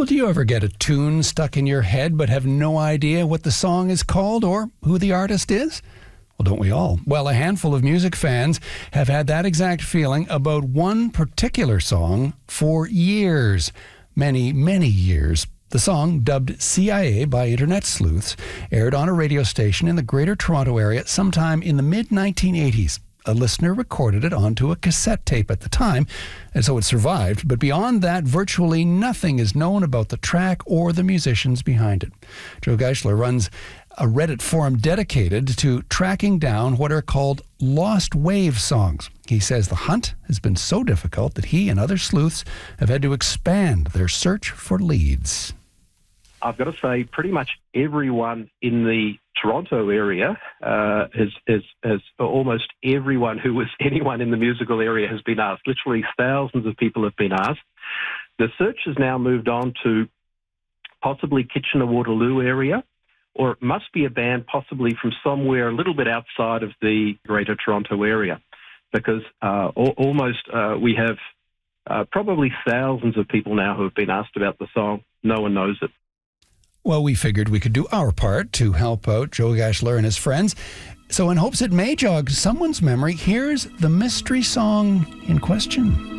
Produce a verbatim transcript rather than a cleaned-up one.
Well, do you ever get a tune stuck in your head but have no idea what the song is called or who the artist is? Well, don't we all? Well, a handful of music fans have had that exact feeling about one particular song for years. Many, many years. The song, dubbed C I A by internet sleuths, aired on a radio station in the Greater Toronto Area sometime in the mid nineteen eighties. A listener recorded it onto a cassette tape at the time, and so it survived. But beyond that, virtually nothing is known about the track or the musicians behind it. Joe Geisler runs a Reddit forum dedicated to tracking down what are called lost wave songs. He says the hunt has been so difficult that he and other sleuths have had to expand their search for leads. I've got to say, pretty much everyone in the Toronto area uh, has, has, has almost everyone who was anyone in the musical area has been asked. Literally thousands of people have been asked. The search has now moved on to possibly Kitchener-Waterloo area, or it must be a band possibly from somewhere a little bit outside of the Greater Toronto area, because uh, al- almost uh, we have uh, probably thousands of people now who have been asked about the song. No one knows it. Well, we figured we could do our part to help out Joe Geisler and his friends. So in hopes it may jog someone's memory, here's the mystery song in question.